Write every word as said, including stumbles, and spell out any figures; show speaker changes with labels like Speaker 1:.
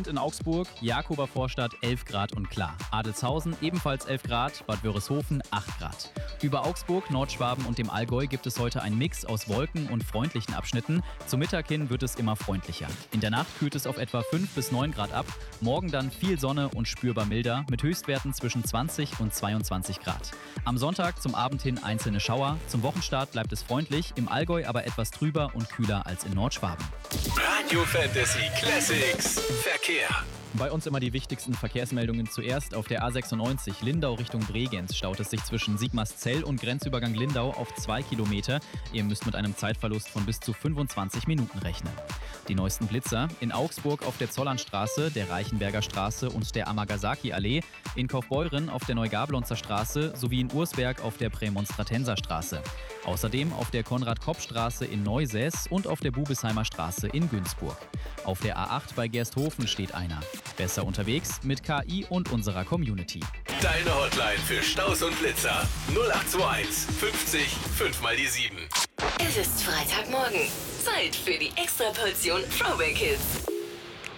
Speaker 1: sind in Augsburg, Jakober Vorstadt elf Grad und klar. Adelzhausen ebenfalls elf Grad, Bad Wörishofen acht Grad. Über Augsburg, Nordschwaben und dem Allgäu gibt es heute einen Mix aus Wolken und freundlichen Abschnitten. Zum Mittag hin wird es immer freundlicher. In der Nacht kühlt es auf etwa fünf bis neun Grad ab. Morgen dann viel Sonne und spürbar milder mit Höchstwerten zwischen zwanzig und zweiundzwanzig Grad. Am Sonntag zum Abend hin einzelne Schauer. Zum Wochenstart bleibt es freundlich, im Allgäu aber etwas trüber und kühler als in Nordschwaben.
Speaker 2: Radio Fantasy Classics Verkehr.
Speaker 1: Bei uns immer die wichtigsten Verkehrsmeldungen zuerst. Auf der A sechsundneunzig Lindau Richtung Bregenz staut es sich zwischen Sigmarszell und Grenzübergang Lindau auf zwei Kilometer. Ihr müsst mit einem Zeitverlust von bis zu fünfundzwanzig Minuten rechnen. Die neuesten Blitzer in Augsburg auf der Zollernstraße, der Reichenberger Straße und der Amagasaki-Allee, in Kaufbeuren auf der Neugablonzer Straße sowie in Ursberg auf der Prämonstratenser Straße. Außerdem auf der Konrad-Kopp-Straße in Neusäß und auf der Bubesheimer Straße in Günzburg. Auf der A acht bei Gersthofen steht einer. Besser unterwegs mit K I und unserer Community.
Speaker 2: Deine Hotline für Staus und Blitzer null acht zwei eins fünfzig fünf mal die sieben.
Speaker 3: Es ist Freitagmorgen. Zeit für die Extraportion Throwback Hits.